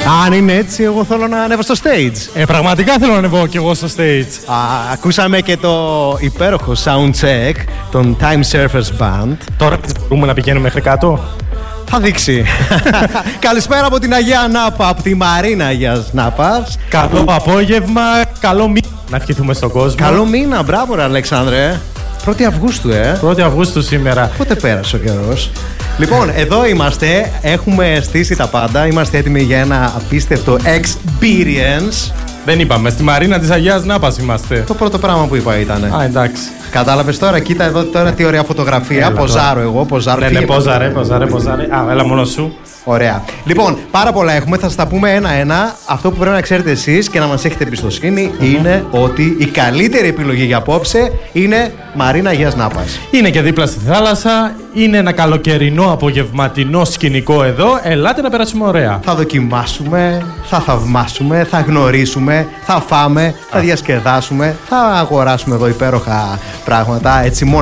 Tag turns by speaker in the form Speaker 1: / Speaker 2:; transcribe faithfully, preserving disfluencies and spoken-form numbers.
Speaker 1: Αν είναι έτσι, εγώ θέλω να ανέβω στο stage.
Speaker 2: Ε, πραγματικά θέλω να ανέβω και εγώ στο stage.
Speaker 1: Α, ακούσαμε και το υπέροχο soundcheck των Time Surfers Band.
Speaker 2: Τώρα μπορούμε να πηγαίνουμε μέχρι κάτω.
Speaker 1: Θα δείξει. Καλησπέρα από την Αγία Νάπα, από τη Μαρίνα Αγίας Νάπας.
Speaker 2: Καλό απόγευμα, καλό μήνα να ευχηθούμε στον κόσμο.
Speaker 1: Καλό μήνα, μπράβο ρε Αλέξανδρε. πρώτη Αυγούστου, ε.
Speaker 2: πρώτη Αυγούστου σήμερα.
Speaker 1: Πότε πέρασε ο καιρός. Λοιπόν, εδώ είμαστε, έχουμε στήσει τα πάντα, είμαστε έτοιμοι για ένα απίστευτο experience.
Speaker 2: Δεν είπαμε, στη Μαρίνα της Αγίας Νάπας είμαστε.
Speaker 1: Το πρώτο πράγμα που είπα ήτανε.
Speaker 2: Α, εντάξει.
Speaker 1: Κατάλαβες τώρα, κοίτα εδώ τώρα τι ωραία φωτογραφία.
Speaker 2: Έλα,
Speaker 1: ποζάρω τώρα. εγώ, ποζάρω.
Speaker 2: Ναι, ναι, ποζάρε, ποζάρε, ποζάρε. Α, έλα μόνο σου.
Speaker 1: Ωραία. Λοιπόν, πάρα πολλά έχουμε, θα σας τα πούμε ένα-ένα. Αυτό που πρέπει να ξέρετε εσείς και να μας έχετε εμπιστοσύνη mm-hmm. είναι ότι η καλύτερη επιλογή για απόψε είναι Μαρίνα Αγίας Νάπας.
Speaker 2: Είναι και δίπλα στη θάλασσα, είναι ένα καλοκαιρινό απογευματινό σκηνικό εδώ. Ελάτε να περάσουμε ωραία.
Speaker 1: Θα δοκιμάσουμε, θα θαυμάσουμε, θα γνωρίσουμε, θα φάμε, θα διασκεδάσουμε, θα αγοράσουμε εδώ υπέροχα πράγματα έτσι μόνο.